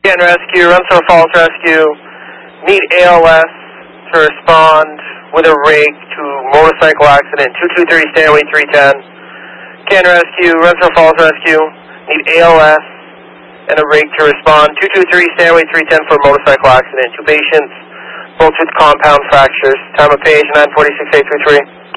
Canton Rescue, Rensselaer Falls Rescue, need ALS to respond with a rig to motorcycle accident, 223 Stairway 310. Canton Rescue, Rensselaer Falls Rescue, need ALS and a rig to respond, 223 Stairway 310 for motorcycle accident. Two patients, both with compound fractures. Time of page 946-833.